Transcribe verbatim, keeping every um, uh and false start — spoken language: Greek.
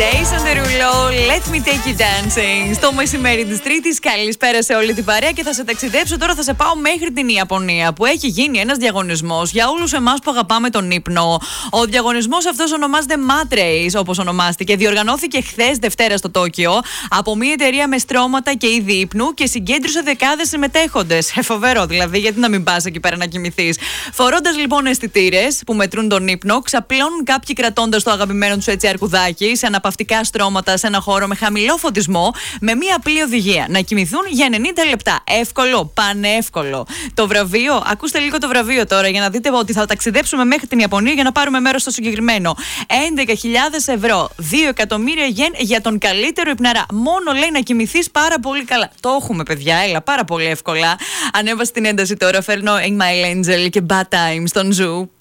Jason Derulo, Let me take you dancing. Στο μεσημέρι της Τρίτης, καλησπέρα σε όλη την παρέα και θα σε ταξιδέψω τώρα. Θα σε πάω μέχρι την Ιαπωνία, που έχει γίνει ένας διαγωνισμός για όλους εμάς που αγαπάμε τον ύπνο. Ο διαγωνισμός αυτός ονομάζεται Mat Race, όπως ονομάστηκε. Διοργανώθηκε χθες Δευτέρα στο Τόκιο από μια εταιρεία με στρώματα και είδη ύπνου και συγκέντρωσε δεκάδες συμμετέχοντες. Ε, φοβερό δηλαδή, γιατί να μην πας εκεί πέρα να κοιμηθείς. Φορώντας λοιπόν αισθητήρες που μετρούν τον ύπνο, ξαπλώνουν κάποιοι κρατώντας το αγαπημένο τους έτσι αρκουδάκι σε αναπαυτικά στρώματα σε ένα χώρο με χαμηλό φωτισμό, με μία απλή οδηγία: να κοιμηθούν για ενενήντα λεπτά. Εύκολο, πανεύκολο. Το βραβείο, ακούστε λίγο το βραβείο τώρα για να δείτε ότι θα ταξιδέψουμε μέχρι την Ιαπωνία για να πάρουμε μέρος στο συγκεκριμένο. έντεκα χιλιάδες ευρώ, δύο εκατομμύρια γεν για τον καλύτερο υπναρά. Μόνο λέει να κοιμηθείς πάρα πολύ καλά. Το έχουμε, παιδιά, έλα, πάρα πολύ εύκολα. Ανέβασε την ένταση τώρα, φέρνω In My Angel και Bad Times στον Ζου.